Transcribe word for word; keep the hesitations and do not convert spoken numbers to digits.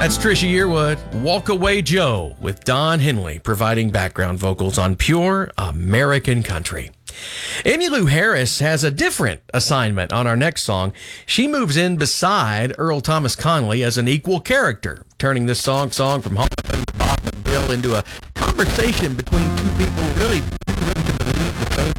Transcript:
That's Trisha Yearwood, Walk Away Joe, with Don Henley providing background vocals on Pure American Country. Emmylou Harris has a different assignment on our next song. She moves in beside Earl Thomas Conley as an equal character, turning this song song from Home and Bob and Bill into a conversation between two people really into the